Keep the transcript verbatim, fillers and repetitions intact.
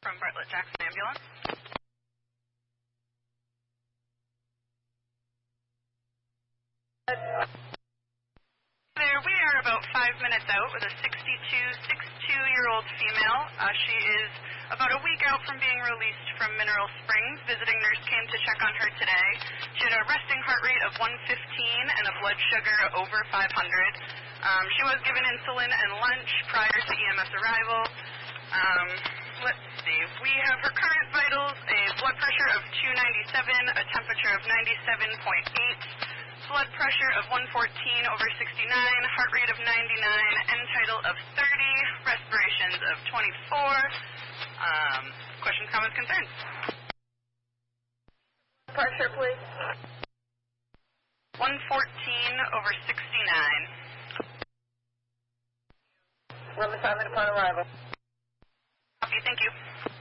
from Bartlett Jackson Ambulance. There, we are about five minutes out with a sixty-two, sixty-two-year-old female. Uh, she is about a week out from being released from Mineral Springs. Visiting nurse came to check on her today. She had a resting heart rate of one fifteen and a blood sugar over five hundred. Um, she was given insulin and lunch prior to E M S arrival. Um, let's see. We have her current vitals, a blood pressure of two ninety-seven, a temperature of ninety-seven point eight, blood pressure of one fourteen over sixty-nine, heart rate of ninety-nine, end tidal of thirty, respirations of twenty-four. Um, questions, comments, concerns? Pressure, please. one fourteen over sixty-nine. Room assignment upon arrival. Copy, thank you.